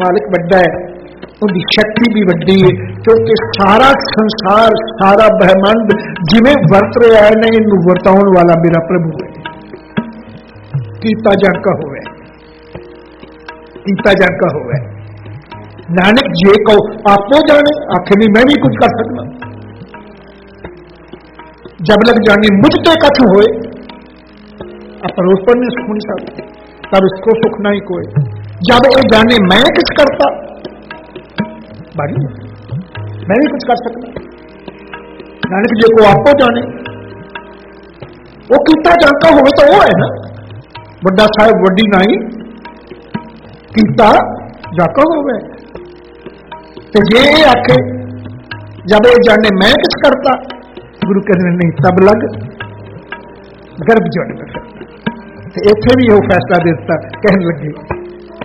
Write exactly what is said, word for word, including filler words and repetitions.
मालिक वड्डा है, उनकी शक्ति भी वड्डी है, क्योंकि सारा संसार सारा ब्रह्मांड जिवें वरत रहा है ना, इनू वरताउण वाला मेरा प्रभु है। कीता जान का होवे, कीता जान का होवे। नानक जे कहो आपो जाने, आखे नहीं मैं भी कुछ कर सकता। जब लग जाने मुझ पे कथ होए, अपन उस पर नहीं सुख नहीं सकते, तब इसको सुख नहीं कोई। जब ये जाने मैं कुछ करता, बारी मैं भी कुछ कर सकता। नानक जी को आपको जाने, वो कीता जाता होवे तो वो है ना, बड़ा साहब वड्डी नहीं कीता जाका होवे। तो जे आखे जब ये जाने मैं कुछ करता, गुरु कहते नहीं तब लग गर्भ जड़ में। इत्थे भी वो फैसला दे दिता, कहने लगे